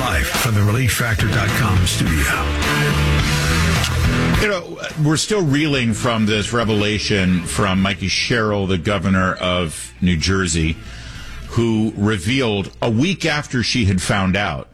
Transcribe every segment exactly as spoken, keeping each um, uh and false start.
Live from the relief factor dot com studio. You know, we're still reeling from this revelation from Mikey Sherrill, the governor of New Jersey, who revealed a week after she had found out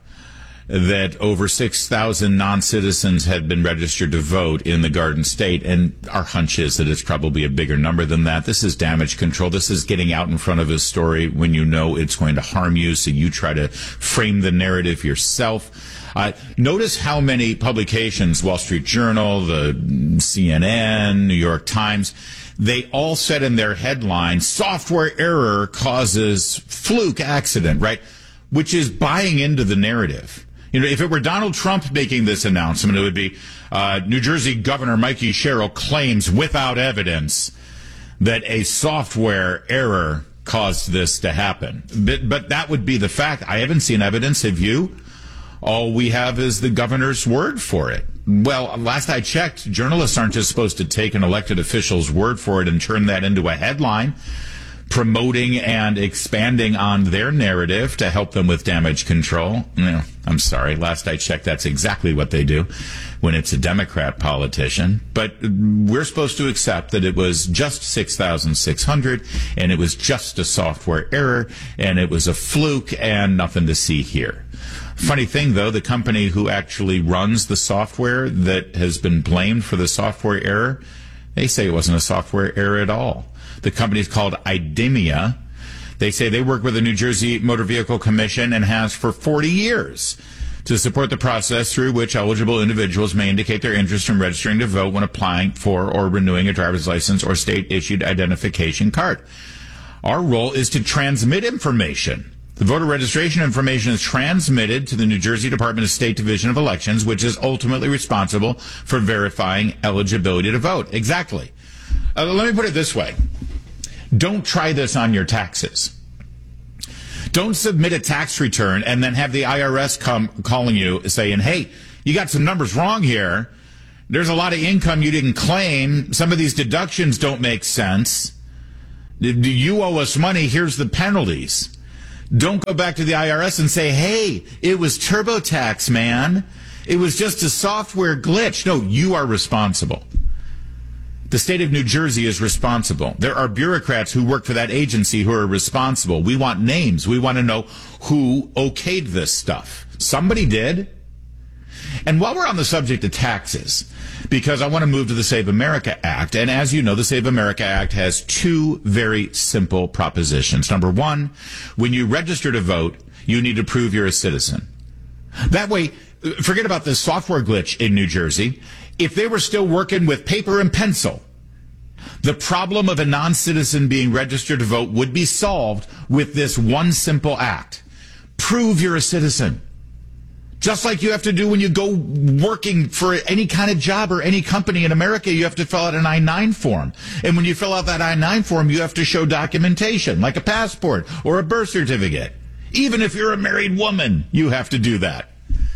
that over six thousand non-citizens had been registered to vote in the Garden State. And our hunch is that it's probably a bigger number than that. This is damage control. This is getting out in front of a story when you know it's going to harm you, so you try to frame the narrative yourself. Uh, notice how many publications, Wall Street Journal, the C N N, New York Times, they all said in their headline, software error causes fluke accident, right? Which is buying into the narrative. You know, if it were Donald Trump making this announcement, it would be uh, New Jersey Governor Mikey Sherrill claims without evidence that a software error caused this to happen. But, but that would be the fact. I haven't seen evidence. Have you? All we have is the governor's word for it. Well, last I checked, journalists aren't just supposed to take an elected official's word for it and turn that into a headline, promoting and expanding on their narrative to help them with damage control. No, I'm sorry. Last I checked, that's exactly what they do when it's a Democrat politician. But we're supposed to accept that it was just six thousand six hundred, and it was just a software error, and it was a fluke, and nothing to see here. Funny thing, though, the company who actually runs the software that has been blamed for the software error, they say it wasn't a software error at all. The company is called IDEMIA. They say they work with the New Jersey Motor Vehicle Commission and has for forty years to support the process through which eligible individuals may indicate their interest in registering to vote when applying for or renewing a driver's license or state-issued identification card. Our role is to transmit information. The voter registration information is transmitted to the New Jersey Department of State Division of Elections, which is ultimately responsible for verifying eligibility to vote. Exactly. Uh, let me put it this way. Don't try this on your taxes. Don't submit a tax return and then have the I R S come calling you saying, hey, you got some numbers wrong here. There's a lot of income you didn't claim. Some of these deductions don't make sense. You owe us money. Here's the penalties. Don't go back to the I R S and say, hey, it was TurboTax, man. It was just a software glitch. No, you are responsible. The state of New Jersey is responsible. There are bureaucrats who work for that agency who are responsible. We want names. We want to know who okayed this stuff. Somebody did. And while we're on the subject of taxes, because I want to move to the Save America Act, and as you know, the Save America Act has two very simple propositions. Number one, when you register to vote, you need to prove you're a citizen. That way, forget about this software glitch in New Jersey. If they were still working with paper and pencil, the problem of a non-citizen being registered to vote would be solved with this one simple act. Prove you're a citizen. Just like you have to do when you go working for any kind of job or any company in America, you have to fill out an I nine form. And when you fill out that I nine form, you have to show documentation, like a passport or a birth certificate. Even if you're a married woman, you have to do that.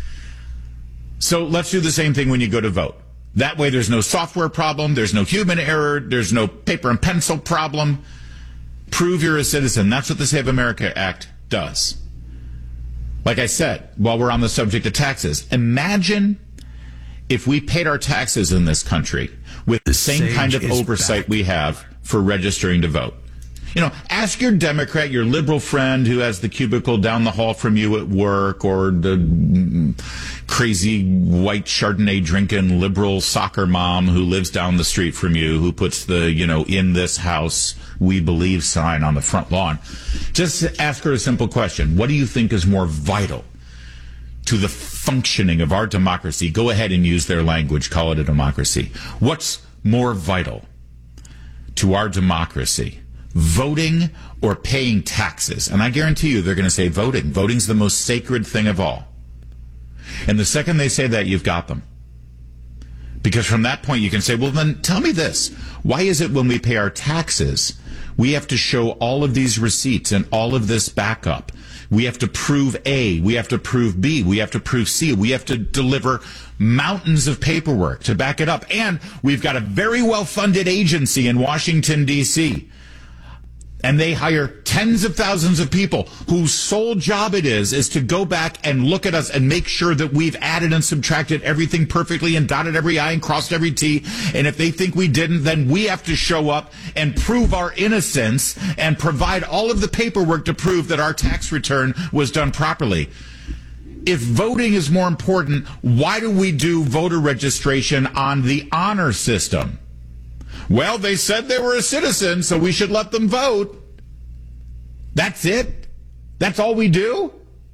So let's do the same thing when you go to vote. That way there's no software problem, there's no human error, there's no paper and pencil problem. Prove you're a citizen. That's what the Save America Act does. Like I said, while we're on the subject of taxes, imagine if we paid our taxes in this country with the same kind of oversight back. we have for registering to vote. You know, ask your Democrat, your liberal friend who has the cubicle down the hall from you at work, or the crazy white Chardonnay drinking liberal soccer mom who lives down the street from you, who puts the, you know, in this house we believe sign on the front lawn. Just ask her a simple question. What do you think is more vital to the functioning of our democracy? Go ahead and use their language. Call it a democracy. What's more vital to our democracy? Voting or paying taxes? And I guarantee you they're going to say voting. Voting's the most sacred thing of all. And the second they say that, you've got them. Because from that point you can say, well, then tell me this. Why is it when we pay our taxes, we have to show all of these receipts and all of this backup? We have to prove A, we have to prove B, we have to prove C, we have to deliver mountains of paperwork to back it up. And we've got a very well-funded agency in Washington, D C And they hire tens of thousands of people whose sole job it is, is to go back and look at us and make sure that we've added and subtracted everything perfectly and dotted every I and crossed every T. And if they think we didn't, then we have to show up and prove our innocence and provide all of the paperwork to prove that our tax return was done properly. If voting is more important, why do we do voter registration on the honor system? Well, they said they were a citizen, so we should let them vote. That's it? That's all we do?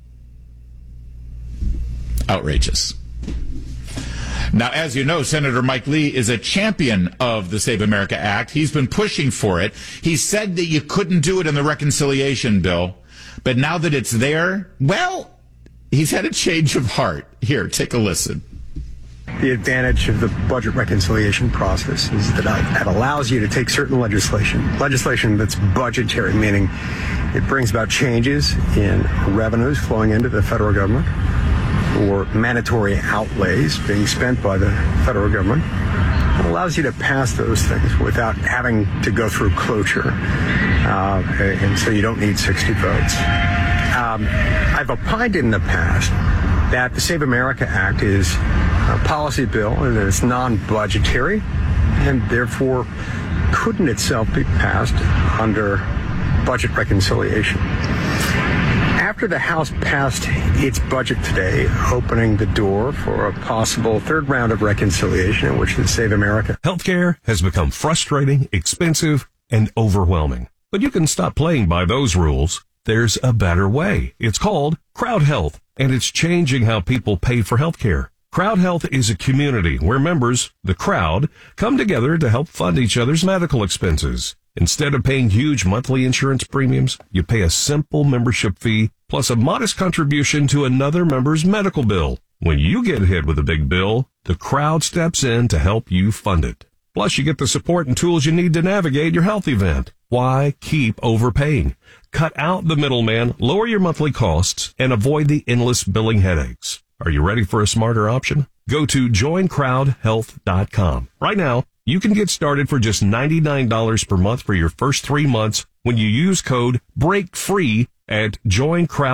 Outrageous. Now, as you know, Senator Mike Lee is a champion of the Save America Act. He's been pushing for it. He said that you couldn't do it in the reconciliation bill. But now that it's there, well, he's had a change of heart. Here, take a listen. The advantage of the budget reconciliation process is that it allows you to take certain legislation, legislation that's budgetary, meaning it brings about changes in revenues flowing into the federal government or mandatory outlays being spent by the federal government. It allows you to pass those things without having to go through cloture, uh, and so you don't need sixty votes. Um, I've opined in the past that the Save America Act is a policy bill and that it's non-budgetary and therefore couldn't itself be passed under budget reconciliation. After the House passed its budget today, opening the door for a possible third round of reconciliation in which the Save America. Healthcare has become frustrating, expensive, and overwhelming. But you can stop playing by those rules. There's a better way. It's called Crowd Health, and it's changing how people pay for healthcare. Crowd Health is a community where members, the crowd, come together to help fund each other's medical expenses. Instead of paying huge monthly insurance premiums, you pay a simple membership fee plus a modest contribution to another member's medical bill. When you get hit with a big bill, the crowd steps in to help you fund it. Plus, you get the support and tools you need to navigate your health event. Why keep overpaying? Cut out the middleman, lower your monthly costs, and avoid the endless billing headaches. Are you ready for a smarter option? Go to join crowd health dot com. Right now, you can get started for just ninety-nine dollars per month for your first three months when you use code BREAKFREE at join crowd.